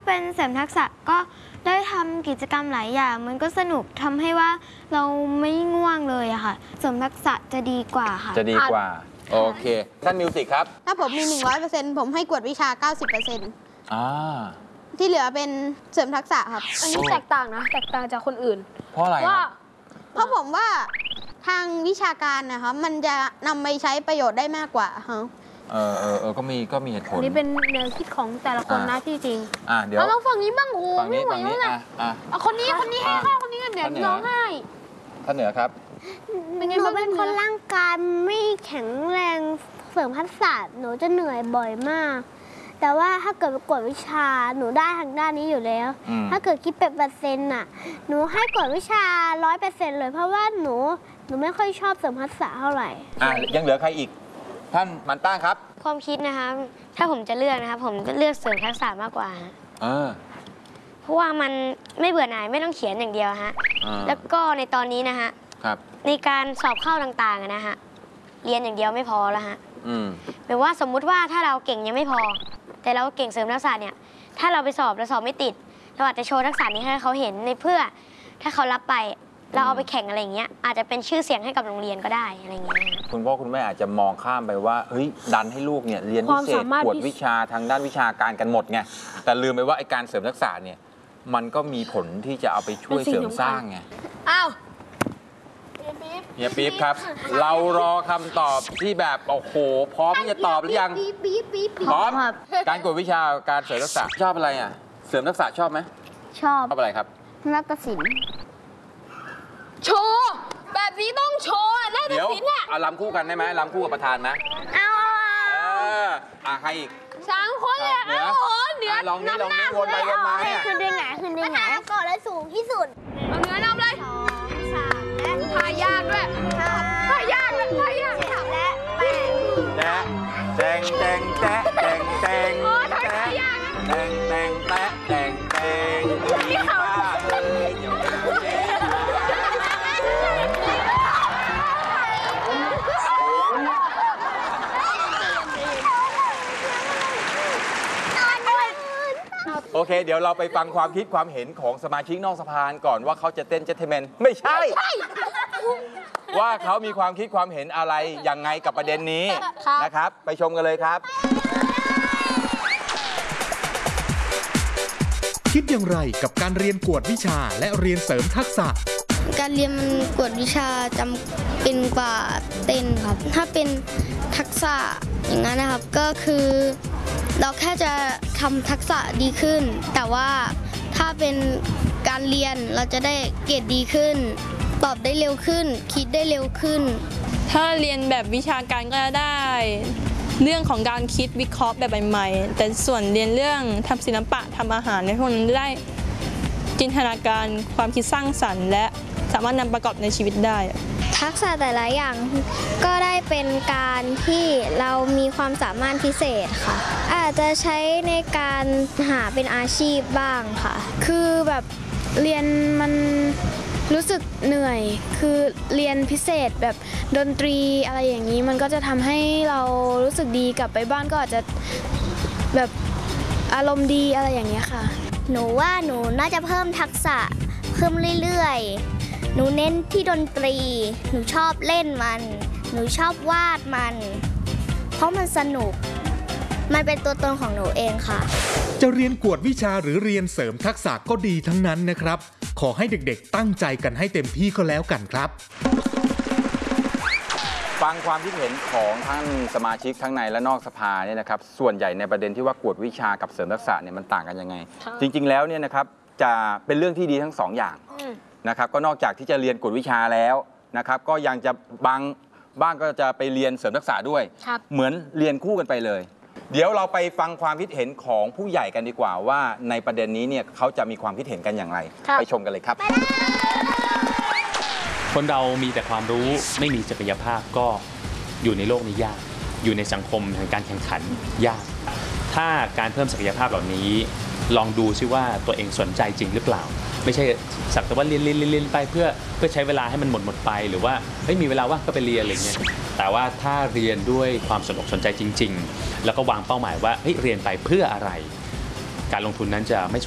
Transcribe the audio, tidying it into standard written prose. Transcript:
เป็นเสริมทักษะก็ได้ทำกิจกรรมหลายอย่างมันก็สนุกทำให้ว่าเราไม่ง่วงเลยอะค่ะเสริมทักษะจะดีกว่าค่ะจะดีกว่าโอเคท่านมิวสิกครับถ้าผมมี 100% ผมให้กวดวิชา 90%ที่เหลือเป็นเสริมทักษะครับอันนี้แตกต่างนะแตกต่างจากคนอื่นเพราะอะไรเพราะผมว่าทางวิชาการนะครับมันจะนำไปใช้ประโยชน์ได้มากกว่าครับก็มีเหตุผลนี่เป็นแนวคิดของแต่ละคนนะที่จริงเดี๋ยวเราฝั่งนี้บ้างโอ้ไม่ไหวแล้วแหละคนนี้ให้ข้าคนนี้กันเดี๋ยวน้องให้ท่านเหนือครับหนูเป็นคนร่างกายไม่แข็งแรงเสริมทักษะหนูจะเหนื่อยบ่อยมากแต่ว่าถ้าเกิดกวดวิชาหนูได้ทางด้านนี้อยู่แล้วถ้าเกิดคิดเป็นเปอร์เซ็นต์น่ะหนูให้กวดวิชา 100% เลยเพราะว่าหนูไม่ค่อยชอบเสริมทักษะเท่าไหร่ยังเหลือใครอีกท่านมันต้าครับความคิดนะคะถ้าผมจะเลือกนะครับผมจะเลือกเสริมทักษะมากกว่าเพราะว่ามันไม่เบื่อหน่ายไม่ต้องเขียนอย่างเดียวฮะแล้วก็ในตอนนี้นะฮะในการสอบเข้าต่างๆนะฮะเรียนอย่างเดียวไม่พอแล้วฮะหรือว่าสมมุติว่าถ้าเราเก่งยังไม่พอแต่เราเก่งเสริมทักษะเนี่ยถ้าเราไปสอบเราสอบไม่ติดเราอาจจะโชว์ทักษะนี้ให้เขาเห็นในเพื่อถ้าเขารับไปเราเอาไปแข่งอะไรอย่างเงี้ยอาจจะเป็นชื่อเสียงให้กับโรงเรียนก็ได้อะไรอย่างเงี้ยคุณพ่อคุณแม่อาจจะมองข้ามไปว่าเฮ้ยดันให้ลูกเนี่ยเรียนพิเศษกวดวิชาทางด้านวิชาการกันหมดไงแต่ลืมไปว่าไอ้การเสริมทักษะเนี่ยมันก็มีผลที่จะเอาไปช่วยเสริมสร้างไงเฮียปี๊บครับเรารอคำตอบที่แบบโอ้โหพร้อมที่จะตอบหรือยังพร้อมการกวดวิชาการเสริมทักษะชอบอะไรเสริมทักษะชอบไหมชอบอะไรครับนาฏศิลป์โชว์แบบนี้ต้องโชว์นาฏศิลป์เนี่ยเอาลำคู่กันได้ไหมลำคู่กับประธานนะใครอีก 3 คนเลยเหนือลองนี่วนไปวนมาเนี่ยขึ้นได้ไงประธานก่อนเลยสูงที่สุดเหนือนำเลย 2 3และทายากด้วยทายากและและแตงแตงแตงแตงแตงแตงแตงแตงแตงแตงแตงโอเคเดี๋ยวเราไปฟังความคิดความเห็นของสมาชิกนอกสภาก่อนว่าเขาจะเต้นเจตเทเมนไม่ใช่ว่าเขามีความคิดความเห็นอะไรยังไงกับประเด็นนี้นะครับไปชมกันเลยครับคิดอย่างไรกับการเรียนกวดวิชาและเรียนเสริมทักษะการเรียนมันกวดวิชาจำเป็นกว่าเต้นครับถ้าเป็นทักษะอย่างนั้นนะครับก็คือเราแค่จะทำทักษะดีขึ้นแต่ว่าถ้าเป็นการเรียนเราจะได้เกรดดีขึ้นตอบได้เร็วขึ้นคิดได้เร็วขึ้นถ้าเรียนแบบวิชาการก็จะได้เรื่องของการคิดวิเคราะห์แบบใหม่ๆแต่ส่วนเรียนเรื่องทำศิลปะทำอาหารในพวกนั้นได้จินตนาการความคิดสร้างสรรค์และสามารถนำประกอบในชีวิตได้ทักษะแต่ละอย่างก็ได้เป็นการที่เรามีความสามารถพิเศษค่ะอาจจะใช้ในการหาเป็นอาชีพบ้างค่ะคือแบบเรียนมันรู้สึกเหนื่อยคือเรียนพิเศษแบบดนตรีอะไรอย่างนี้มันก็จะทำให้เรารู้สึกดีกลับไปบ้านก็อาจจะแบบอารมณ์ดีอะไรอย่างเงี้ยค่ะหนูว่าหนูน่าจะเพิ่มทักษะเพิ่มเรื่อยๆหนูเน้นที่ดนตรีหนูชอบเล่นมันหนูชอบวาดมันเพราะมันสนุกมันเป็นตัวตนของหนูเองค่ะจะเรียนกวดวิชาหรือเรียนเสริมทักษะก็ดีทั้งนั้นนะครับขอให้เด็กๆตั้งใจกันให้เต็มที่ก็แล้วกันครับฟังความคิดเห็นของท่านสมาชิกทั้งในและนอกสภาเนี่ยนะครับส่วนใหญ่ในประเด็นที่ว่ากวดวิชากับเสริมทักษะเนี่ยมันต่างกันยังไงจริงๆแล้วเนี่ยนะครับจะเป็นเรื่องที่ดีทั้ง2 อย่างนะครับก็นอกจากที่จะเรียนกวดวิชาแล้วนะครับก็ยังจะบ้างก็จะไปเรียนเสริมทักษะด้วยเหมือนเรียนคู่กันไปเลยเดี๋ยวเราไปฟังความคิดเห็นของผู้ใหญ่กันดีกว่าว่าในประเด็นนี้เนี่ยเขาจะมีความคิดเห็นกันอย่างไรไปชมกันเลยครับคนเรามีแต่ความรู้ไม่มีศักยภาพก็อยู่ในโลกนี้ยากอยู่ในสังคมแห่งการแข่งขันยากถ้าการเพิ่มศักยภาพเหล่านี้ลองดูซิว่าตัวเองสนใจจริงหรือเปล่าไม่ใช่สักแต่ว่าเรียนไปเพื่อใช้เวลาให้มันหมดไปหรือว่าไม่มีเวลาว่างก็ไปเรียนอะไรเงี้ยแต่ว่าถ้าเรียนด้วยความสนใจจริงๆแล้วก็วางเป้าหมายว่าเรียนไปเพื่ออะไรการลงทุนนั้นจะไม่